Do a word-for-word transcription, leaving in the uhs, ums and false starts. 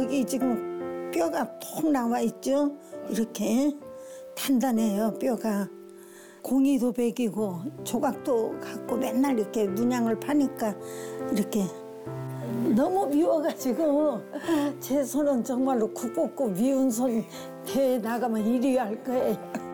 여기 지금 뼈가 톡 나와 있죠. 이렇게 단단해요, 뼈가. 공이도 배기고 조각도 갖고 맨날 이렇게 문양을 파니까 이렇게 너무 미워가지고 제 손은 정말로 굽고 미운 손 대회 나가면 일 위 할 거예요.